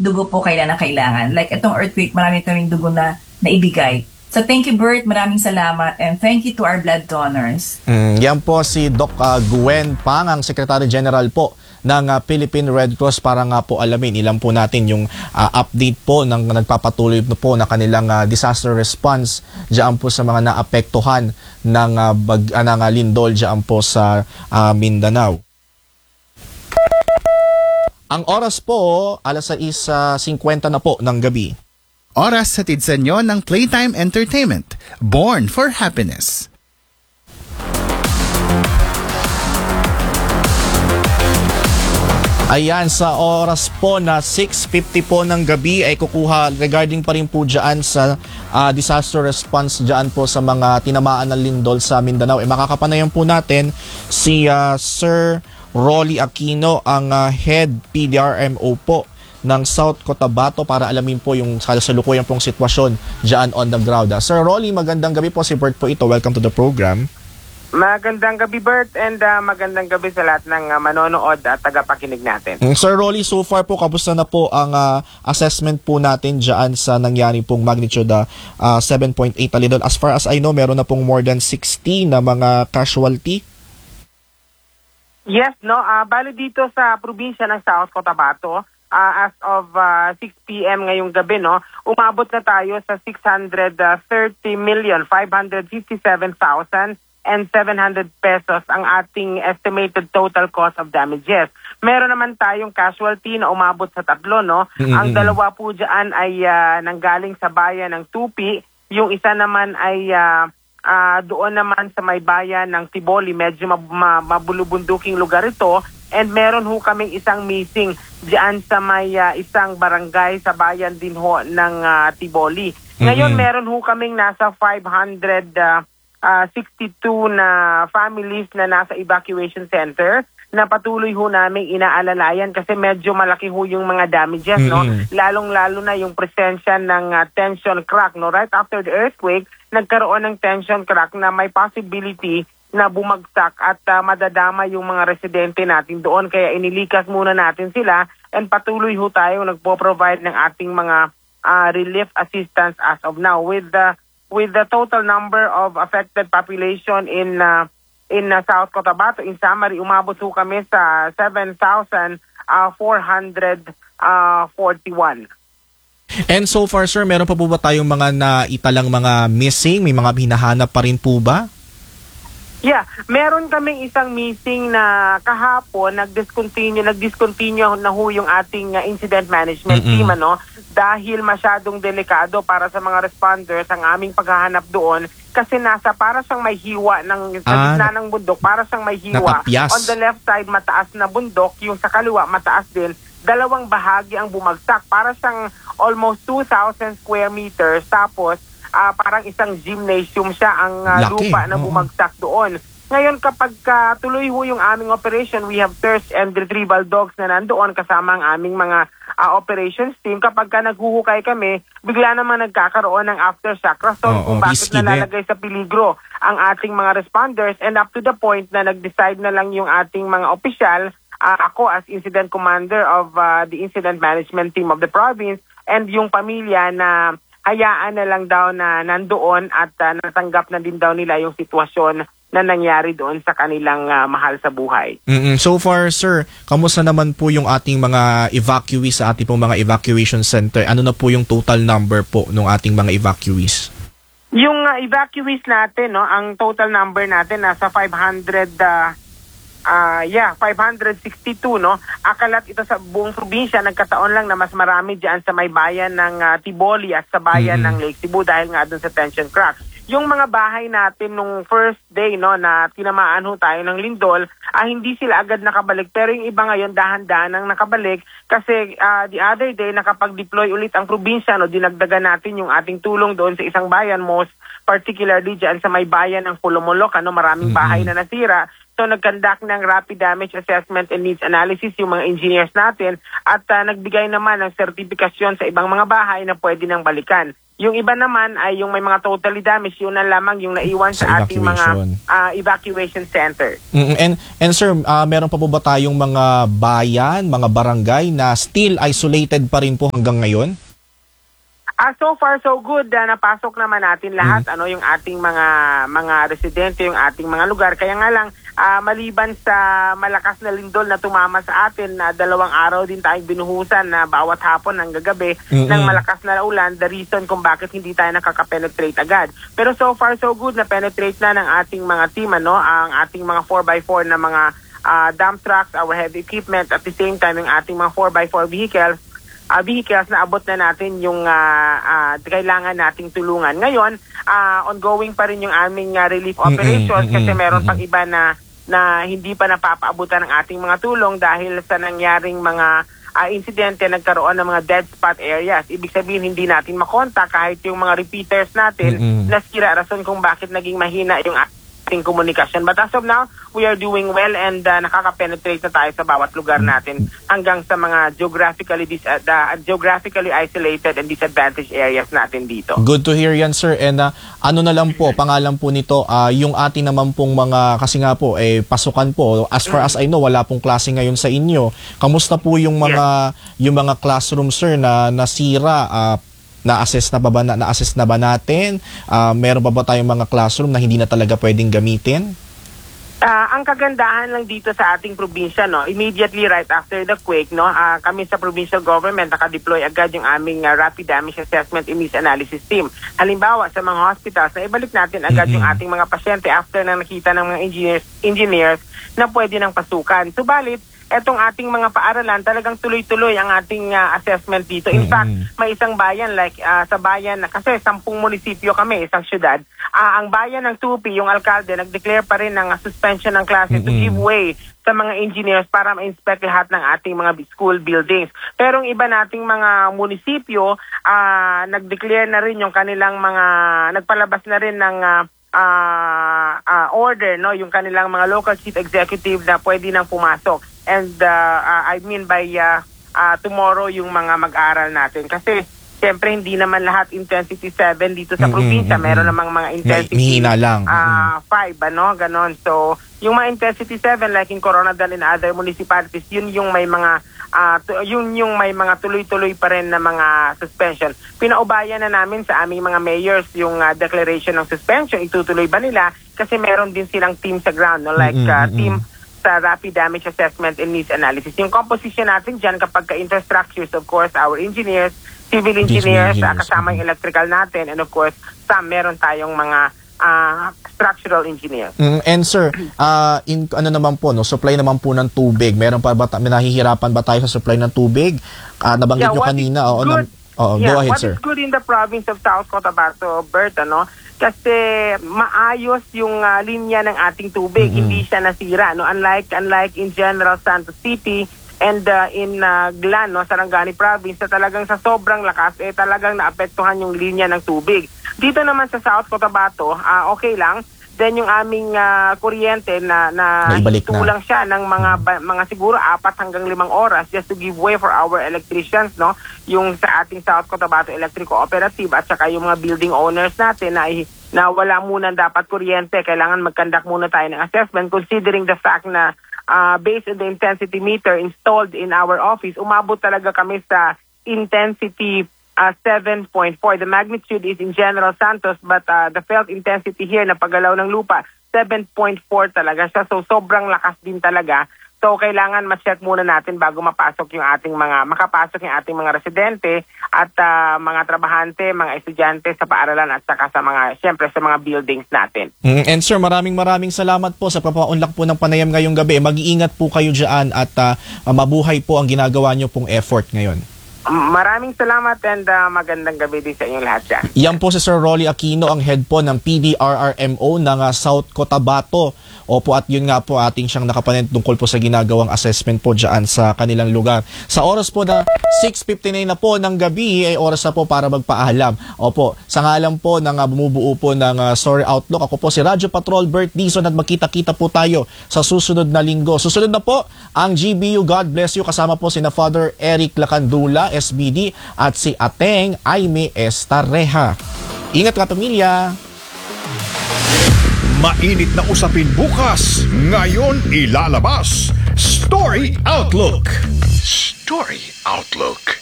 dugo po kailan na kailangan. Like itong earthquake, marami kaming dugo na naibigay. So thank you, Bert. Maraming salamat. And thank you to our blood donors. Yan po si Doc Gwen Pang, ang Secretary General po ng Philippine Red Cross, para nga po alamin ilan po natin yung update po ng nagpapatuloy po na kanilang disaster response diyan po sa mga naapektuhan ng lindol diyan po sa Mindanao. Ang oras po, 6:50 na po ng gabi. Oras hatid sa inyo ng Playtime Entertainment, born for happiness. Ayan, sa oras po na 6:50 po ng gabi ay kukuha regarding pa rin po dyan sa disaster response dyan po sa mga tinamaan ng lindol sa Mindanao. Makakapanayan po natin si Sir Rolly Aquino, ang head PDRMO po ng South Cotabato, para alamin po yung kasalukuyan pong sitwasyon dyan on the ground. Sir Rolly, magandang gabi po. Si Bert po ito. Welcome to the program. Magandang gabi, Bert, and magandang gabi sa lahat ng manonood at tagapakinig natin. Sir Rolly, so far po, kamusta na po ang assessment po natin dyan sa nangyari pong magnitude 7.8 na lindol? As far as I know, meron na pong more than 60 na mga casualty. Yes, no. Bali dito sa probinsya ng South Cotabato, as of 6 p.m. ngayong gabi, no, umabot na tayo sa 630,557,700 pesos ang ating estimated total cost of damages. Meron naman tayong casualty na umabot sa 3, no? Ang 2 po dyan ay nanggaling sa bayan ng Tupi. Yung isa naman ay doon naman sa may bayan ng Tiboli. Medyo mabulubunduking lugar ito. And meron ho kaming isang missing diyan sa may isang barangay sa bayan din ho ng Tiboli. Ngayon meron ho kaming nasa 562 na families na nasa evacuation center na patuloy ho namin inaalalayan kasi medyo malaki ho yung mga damages, no? Lalong-lalo na yung presensya ng tension crack, no? Right after the earthquake, nagkaroon ng tension crack na may possibility na bumagsak at madadama yung mga residente natin doon. Kaya inilikas muna natin sila and patuloy ho tayo nagpo-provide ng ating mga relief assistance as of now. With the total number of affected population in South Cotabato, in summary, umabot ho kami sa 7,441. And so far, sir, meron pa po ba tayong mga naitalang mga missing? May mga hinahanap pa rin po ba? Yeah, meron kaming isang missing na kahapon nag-discontinue na ho yung ating incident management team, ano, dahil masyadong delikado para sa mga responders ang aming paghahanap doon kasi nasa para siyang may hiwa sa gitna ng bundok, para siyang may hiwa. Natapyas. On the left side mataas na bundok, yung sa kaliwa mataas din. Dalawang bahagi ang bumagsak, para siyang almost 2,000 square meters, tapos parang isang gymnasium siya ang lupa na bumagsak doon. Ngayon, kapag tuloy ho yung aming operation, we have search and retrieval dogs na nandoon kasama ang aming mga operations team. Kapag naghuhukay kami, bigla naman nagkakaroon ng aftershock. Rason kung bakit nalalagay sa peligro ang ating mga responders, and up to the point na nag-decide na lang yung ating mga opisyal, ako as incident commander of the incident management team of the province, and yung pamilya na hayaan na lang daw na nandoon at natanggap na din daw nila yung sitwasyon na nangyari doon sa kanilang mahal sa buhay. So far, sir, kamusta naman po yung ating mga evacuees sa ating pong mga evacuation center? Ano na po yung total number po ng ating mga evacuees? Yung evacuees natin, no, ang total number natin nasa 562, no? Akalat ito sa buong probinsya, nagkataon lang na mas marami diyan sa may bayan ng Tiboli at sa bayan ng Lake Cebu dahil nga doon sa tension crack. Yung mga bahay natin nung first day, no, na tinamaan ho tayo ng lindol, hindi sila agad nakabalik, pero yung iba ngayon dahan-dahan ang nakabalik kasi the other day nakapag-deploy ulit ang probinsya, no, dinagdagan natin yung ating tulong doon sa isang bayan, most particularly diyan sa may bayan ng Pulomolok, ano, maraming bahay na nasira. So nag-conduct ng rapid damage assessment and needs analysis yung mga engineers natin at nagbigay naman ng sertifikasyon sa ibang mga bahay na pwede nang balikan. Yung iba naman ay yung may mga totally damaged, yun na lamang yung naiwan sa ating mga evacuation center. And sir, meron pa po ba tayong mga bayan, mga barangay na still isolated pa rin po hanggang ngayon? So far so good, napasok naman natin lahat yung ating mga residente, yung ating mga lugar. Kaya nga lang maliban sa malakas na lindol na tumama sa atin, 2 araw din tayong binuhusan na bawat hapon hanggang gabi ng malakas na ulan, the reason kung bakit hindi tayo nakaka-penetrate agad. Pero so far so good, na penetrate na ng ating mga team ang ating mga 4x4 na mga dump trucks, our heavy equipment, at the same time yung ating mga 4x4 vehicles na abot na natin yung kailangan nating tulungan. Ngayon, ongoing pa rin yung aming relief operations kasi meron pang iba na hindi pa napapaabutan ng ating mga tulong dahil sa nangyaring mga insidente, nagkaroon ng mga dead spot areas. Ibig sabihin, hindi natin makontak kahit yung mga repeaters natin na sira, rason kung bakit naging mahina yung ating komunikasyon. But as of now, we are doing well and nakaka-penetrate na tayo sa bawat lugar natin hanggang sa mga geographically isolated and disadvantaged areas natin dito. Good to hear yan, sir. And ano na lang po, pangalan po nito, yung ating naman pong mga, kasi nga po, pasukan po, as far as I know, wala pong klase ngayon sa inyo. Kamusta po yung mga classroom, sir, na nasira? Na-assess na ba natin? Meron pa ba tayong mga classroom na hindi na talaga pwedeng gamitin? Ang kagandahan lang dito sa ating probinsya, immediately right after the quake, kami sa provincial government naka-deploy agad yung aming rapid damage assessment and needs analysis team. Halimbawa, sa mga hospitals, na ibalik natin agad yung ating mga pasyente after na nakita ng mga engineers na pwede nang pasukan. Subalit, etong ating mga paaralan, talagang tuloy-tuloy ang ating assessment dito. In fact, may isang bayan, sa bayan, kasi 10 munisipyo kami, isang syudad, ang bayan ng Tupi, yung alkalde, nag-declare pa rin ng suspension ng klase to give way sa mga engineers para ma-inspect lahat ng ating mga school buildings. Pero ang iba nating mga munisipyo, nag-declare na rin yung kanilang mga, nagpalabas na rin ng order, yung kanilang mga local chief executive na pwede nang pumasok. And I mean by tomorrow yung mga mag-aral natin. Kasi siyempre hindi naman lahat intensity 7 dito sa probinsya. Meron namang mga intensity 5, ganon. So yung mga intensity 7 like in Coronadal and other municipalities, yun yung may mga tuloy-tuloy pa rin na mga suspension. Pinaubayan na namin sa aming mga mayors yung declaration ng suspension. Itutuloy ba nila? Kasi meron din silang team sa ground, team sa rapid damage assessment and needs analysis. Yung composition natin dyan kapag ka-infrastructures, of course, our engineers, civil engineers, kasama yung electrical natin, and of course, meron tayong mga structural engineers. And sir, ano naman po, supply naman po ng tubig. Meron pa ba, nahihirapan ba tayo sa supply ng tubig? Nabanggit nyo kanina. Go ahead, sir. What is good in the province of South Cotabato, Bert, kasi maayos yung linya ng ating tubig, hindi siya nasira, unlike in General Santos City and in Glan, Sarangani province, na talagang sa sobrang lakas talagang naapektuhan yung linya ng tubig. Dito naman sa South Cotabato, okay lang. Then yung aming kuryente na tulang siya ng mga siguro 4 hanggang 5 oras just to give way for our electricians, yung sa ating South Cotabato Electric Cooperative at saka yung mga building owners natin na wala muna dapat kuryente. Kailangan mag-conduct muna tayo ng assessment considering the fact na based on the intensity meter installed in our office, umabot talaga kami sa intensity 7.4. The magnitude is in General Santos, but the felt intensity here na paggalaw ng lupa, 7.4 talaga siya. So sobrang lakas din talaga. So kailangan ma-check muna natin bago makapasok yung ating mga residente at mga trabahante, mga estudyante sa paaralan at saka sa mga buildings natin. And sir, maraming salamat po sa pagpapaunlak po ng panayam ngayong gabi. Mag-iingat po kayo diyan at mabuhay po ang ginagawa niyo pong effort ngayon. Maraming salamat and magandang gabi din sa inyong lahat dyan. Yan po si Sir Rolly Aquino, ang head po ng PDRRMO ng South Cotabato. Opo, at yun nga po ating siyang nakapanent tungkol po sa ginagawang assessment po dyan sa kanilang lugar. Sa oras po na 6:59 na po ng gabi ay oras na po para magpaalam. Opo, sa ngalan po ng bumubuo po ng Story Outlook, ako po si Radyo Patrol Bert Dizon at magkita-kita po tayo sa susunod na linggo. Susunod na po ang GBU God Bless You, kasama po sina Father Eric Lacandula, SBD, at si Ateng Aime Estareja. Ingat ka, pamilya! Mainit na usapin bukas, ngayon ilalabas. Story Outlook. Story Outlook.